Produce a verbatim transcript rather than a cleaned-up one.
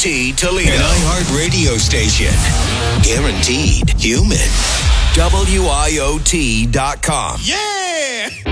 T Toledo. An iHeart radio station. Guaranteed human. W I O T dot com. Yeah!